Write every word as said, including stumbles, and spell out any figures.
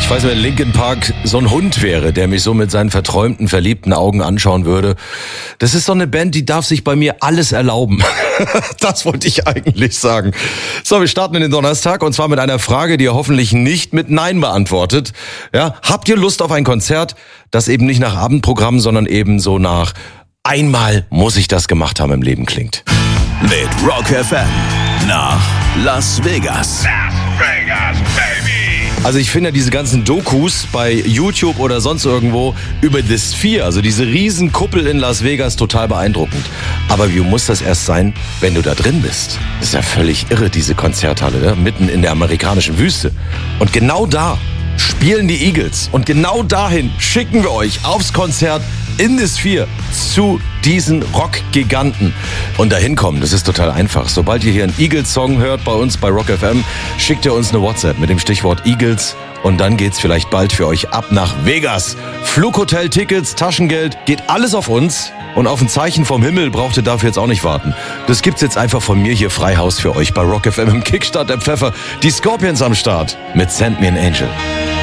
Ich weiß, wenn Linkin Park so ein Hund wäre, der mich so mit seinen verträumten, verliebten Augen anschauen würde. Das ist so eine Band, die darf sich bei mir alles erlauben. Das wollte ich eigentlich sagen. So, wir starten in den Donnerstag und zwar mit einer Frage, die ihr hoffentlich nicht mit Nein beantwortet. Ja, habt ihr Lust auf ein Konzert, das eben nicht nach Abendprogramm, sondern eben so nach einmal muss ich das gemacht haben im Leben klingt? Mit Rock F M nach Las Vegas. Las Vegas, baby! Also ich finde ja diese ganzen Dokus bei YouTube oder sonst irgendwo über The Sphere, also diese Riesenkuppel in Las Vegas, total beeindruckend. Aber wie muss das erst sein, wenn du da drin bist? Das ist ja völlig irre, diese Konzerthalle, ne? Mitten in der amerikanischen Wüste. Und genau da spielen die Eagles. Und genau dahin schicken wir euch aufs Konzert in The Sphere zu diesen Rockgiganten. Und dahin kommen, das ist total einfach. Sobald ihr hier einen Eagles-Song hört bei uns bei Rock F M, schickt ihr uns eine WhatsApp mit dem Stichwort Eagles und dann geht's vielleicht bald für euch ab nach Vegas. Flughotel-Tickets, Taschengeld, geht alles auf uns. Und auf ein Zeichen vom Himmel braucht ihr dafür jetzt auch nicht warten. Das gibt's jetzt einfach von mir hier Freihaus für euch bei Rock F M im Kickstart der Pfeffer. Die Scorpions am Start mit Send Me an Angel.